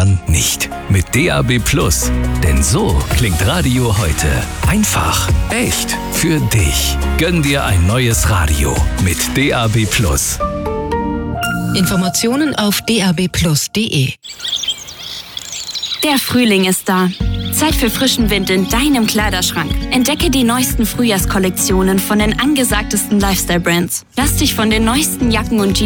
dann nicht mit DAB+. Denn so klingt Radio heute. Einfach, echt, für dich. Gönn dir ein neues Radio mit DAB+. Informationen auf dabplus.de. Der Frühling ist da. Zeit für frischen Wind in deinem Kleiderschrank. Entdecke die neuesten Frühjahrskollektionen von den angesagtesten Lifestyle-Brands. Lass dich von den neuesten Jacken und Jeans